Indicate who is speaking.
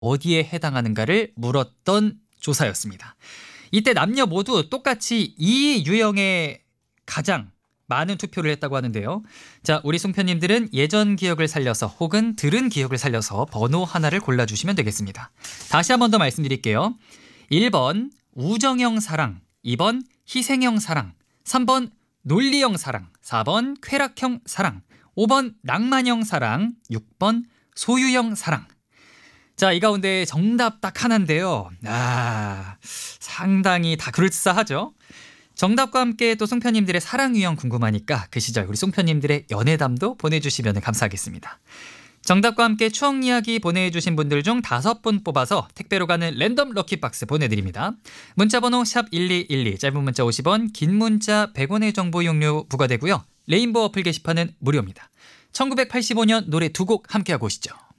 Speaker 1: 어디에 해당하는가를 물었던 조사였습니다. 이때 남녀 모두 똑같이 이 유형에 가장 많은 투표를 했다고 하는데요. 자, 우리 송편님들은 예전 기억을 살려서 혹은 들은 기억을 살려서 번호 하나를 골라주시면 되겠습니다. 다시 한 번 더 말씀드릴게요. 1번 우정형 사랑, 2번 희생형 사랑, 3번 논리형 사랑, 4번 쾌락형 사랑, 5번 낭만형 사랑, 6번 소유형 사랑. 자, 이 가운데 정답 딱 하나인데요. 상당히 다 그럴싸하죠? 정답과 함께 또 송편님들의 사랑 유형 궁금하니까 그 시절 우리 송편님들의 연애담도 보내주시면 감사하겠습니다. 정답과 함께 추억 이야기 보내주신 분들 중 5분 뽑아서 택배로 가는 랜덤 럭키박스 보내드립니다. 문자번호 샵1212, 짧은 문자 50원, 긴 문자 100원의 정보 이용료 부과되고요. 레인보우 어플 게시판은 무료입니다. 1985년 노래 2곡 함께하고 오시죠.